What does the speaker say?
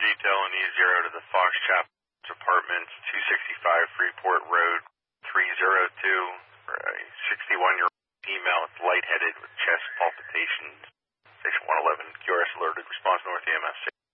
detail in E0 to the Fox Chapel Apartments, 265 Freeport Road, 302, for a 61-year-old female that's lightheaded with chest palpitations. Station 111, QRS alerted, response North EMS.